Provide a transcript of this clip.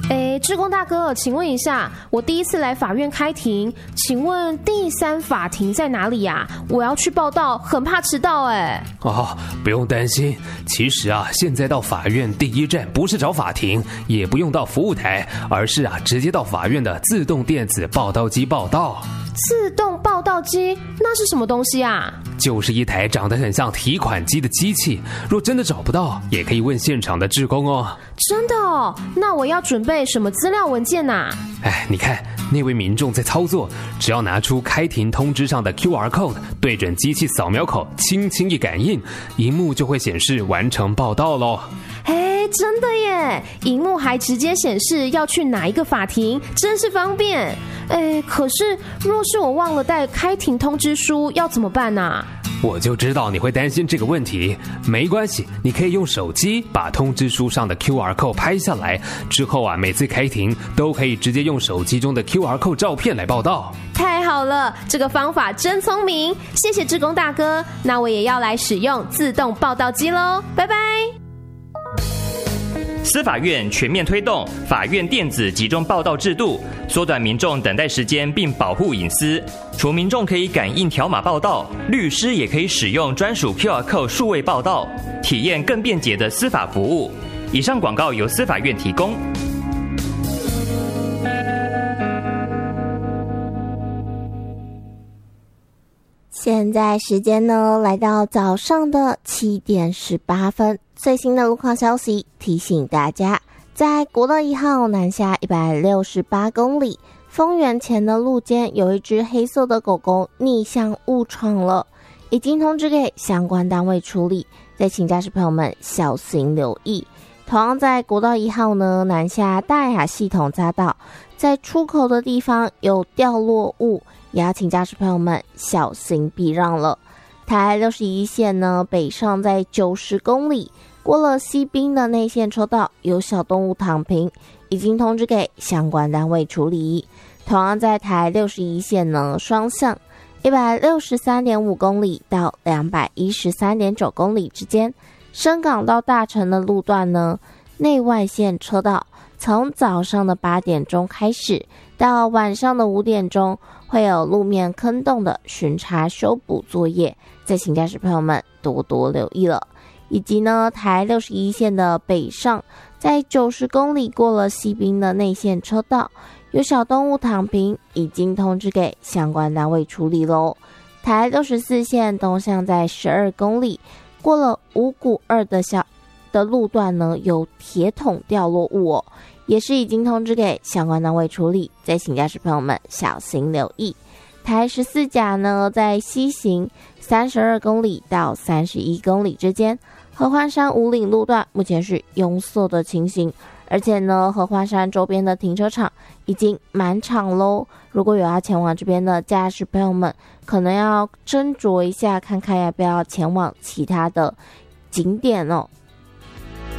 志工大哥，请问一下，我第一次来法院开庭，请问第3法庭在哪里呀？我要去报到，很怕迟到不用担心，其实现在到法院第1站不是找法庭，也不用到服务台，而是直接到法院的自动电子报到机报到。 自动报到机那是什么东西啊？ 就是一台长得很像提款机的机器，若真的找不到，也可以问现场的志工哦。 真的哦？那我要准备什么资料文件啊？ 你看那位民众在操作，只要拿出开庭通知上的 QR code， 对准机器扫描口，轻轻一感应，荧幕就会显示完成报到咯。 真的耶！荧幕还直接显示要去哪一个法庭，真是方便。可是若是我忘了带开庭通知书，要怎么办啊？ 我就知道你会担心这个问题，没关系，你可以用手机把通知书上的 QR code 拍下来，之后每次开庭都可以直接用手机中的 QR code 照片来报到。 太好了，这个方法真聪明，谢谢志工大哥。那我也要来使用自动报到机咯，拜拜。 司法院全面推动法院电子集中报到制度，缩短民众等待时间并保护隐私。除民众可以感应条码报到，律师也可以使用专属 QR code 数位报到，体验更便捷的司法服务。以上广告由司法院提供。 现在时间呢，来到早上的7点18分。最新的路况消息提醒大家，在国道1号南下168公里，丰原前的路肩有一只黑色的狗狗逆向误闯了，已经通知给相关单位处理，再请驾驶朋友们小心留意。同样在国道1号呢南下大雅系统匝道，在出口的地方有掉落物，也要请驾驶朋友们小心避让了。台61线呢北上在90公里，过了西滨的内线车道有小动物躺平，已经通知给相关单位处理。同样在台61线呢双向 163.5 公里到 213.9 公里之间，深港到大城的路段呢内外线车道从早上的8点钟开始到晚上的5点钟会有路面坑洞的巡查修补作业，再请驾驶朋友们多多留意了。以及呢台61线的北上，在90公里过了西滨的内线车道有小动物躺平，已经通知给相关单位处理咯。台64线东向在12公里，过了五股2的路段呢有铁桶掉落物也是已经通知给相关单位处理，再请驾驶朋友们小心留意。台14甲呢在西行32公里到31公里之间，合欢山五岭路段目前是拥塞的情形，而且呢合欢山周边的停车场已经满场咯。如果有要前往这边的驾驶朋友们，可能要斟酌一下，看看要不要前往其他的景点